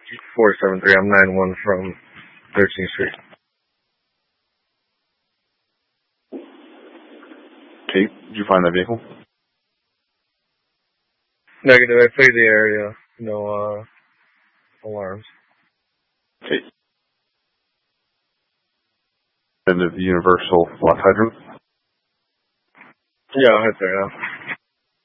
473. I'm 9-1 from 13th Street. Okay, did you find that vehicle? Negative. I played the area. No alarms. Okay. And the universal lock hydrant? Yeah, I'll hit there now.